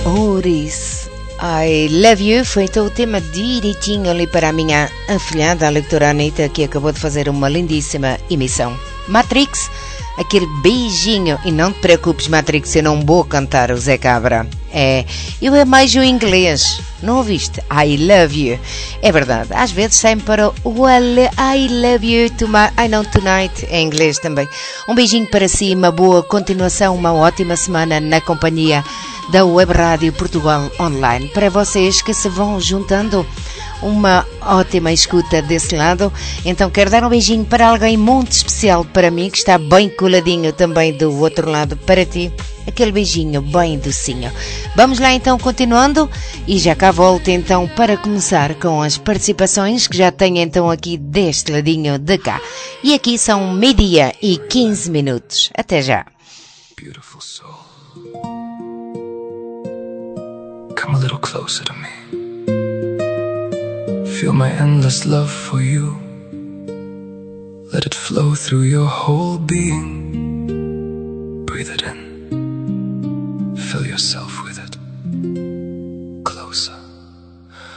Oris, I Love You foi então o tema direitinho ali para a minha afilhada, a leitora Anitta, que acabou de fazer uma lindíssima emissão. Matrix, aquele beijinho. E não te preocupes, Matrix, eu não vou cantar o Zé Cabra. Eu é mais o inglês. Não ouviste? I love you. É verdade, às vezes saem para o Well, I love you tonight, em inglês também. Um beijinho para si, uma boa continuação, uma ótima semana na companhia da Web Rádio Portugal Online. Para vocês que se vão juntando, uma ótima escuta desse lado. Então quero dar um beijinho para alguém muito especial para mim, que está bem coladinho também do outro lado para ti. Aquele beijinho bem docinho. Vamos lá então, continuando, e já cá volto então para começar com as participações que já tenho então aqui deste ladinho de cá. E aqui são 12:15. Até já. Beautiful soul. Come a little closer to me. Feel my endless love for you. Let it flow through your whole being. Breathe it in. Fill yourself with it.